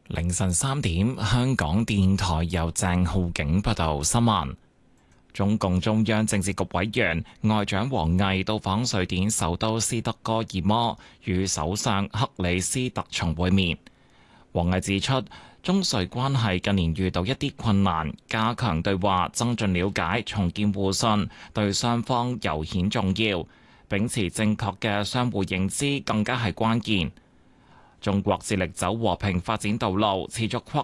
凌晨3點，香港電台由鄭浩景報道新聞。中共中央政治局委員外長王毅到訪瑞典首都斯德哥爾摩，與首相克里斯特松會面。王毅指出，中瑞關係近年遇到一啲困難，加強對話，增進了解，重建互信，對雙方尤顯重要。秉持正確嘅相互認知，更加係關鍵。中國致力走和平發展道路，持續擴